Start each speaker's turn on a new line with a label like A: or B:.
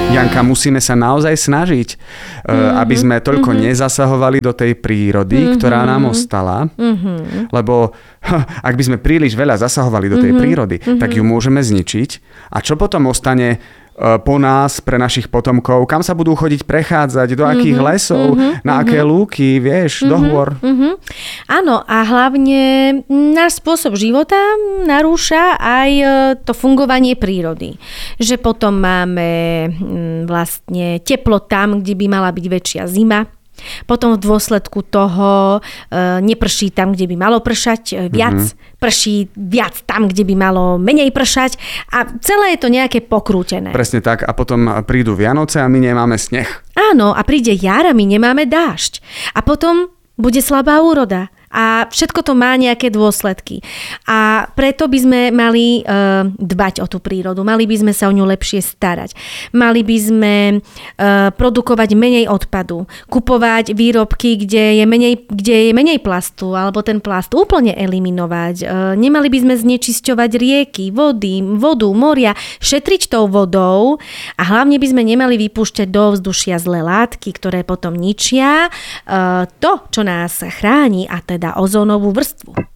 A: Janka, musíme sa naozaj snažiť, aby sme toľko nezasahovali do tej prírody, ktorá nám ostala, lebo ak by sme príliš veľa zasahovali do tej prírody, tak ju môžeme zničiť. A čo potom ostane po nás, pre našich potomkov, kam sa budú chodiť prechádzať, do akých lesov, na aké lúky, vieš, do hôr.
B: Áno, a hlavne náš spôsob života narúša aj to fungovanie prírody. Že potom máme vlastne teplo tam, kde by mala byť väčšia zima. Potom v dôsledku toho neprší tam, kde by malo pršať viac, prší viac tam, kde by malo menej pršať a celé je to nejaké pokrútené.
A: Presne tak a potom prídu Vianoce a my nemáme sneh.
B: Áno, a príde jar a my nemáme dážď. A potom bude slabá úroda. A všetko to má nejaké dôsledky. A preto by sme mali dbať o tú prírodu. Mali by sme sa o ňu lepšie starať. Mali by sme produkovať menej odpadu. Kupovať výrobky, kde je menej plastu, alebo ten plast úplne eliminovať. Nemali by sme znečisťovať rieky, vodu, moria, šetriť tou vodou a hlavne by sme nemali vypúšťať do ovzdušia zlé látky, ktoré potom ničia to, čo nás chráni, a teda ozónovú vrstvu.